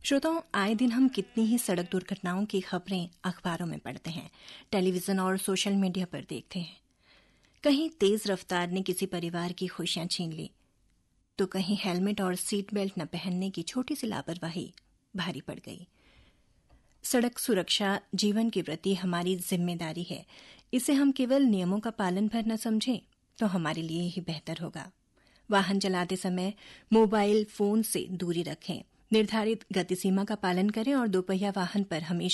श्रोताओं, आए दिन हम कितनी ही सड़क दुर्घटनाओं की खबरें अखबारों में पढ़ते हैं, टेलीविजन और सोशल मीडिया पर देखते हैं। कहीं तेज रफ्तार ने किसी परिवार की खुशियां छीन ली, तो कहीं हेलमेट और सीट बेल्ट न पहनने की छोटी सी लापरवाही भारी पड़ गई। सड़क सुरक्षा जीवन के प्रति हमारी जिम्मेदारी है। इसे हम केवल नियमों का पालन भर न समझें तो हमारे लिए ही बेहतर होगा। वाहन चलाते समय मोबाइल फोन से दूरी रखें, निर्धारित गति सीमा का पालन करें और दोपहिया वाहन पर हमेशा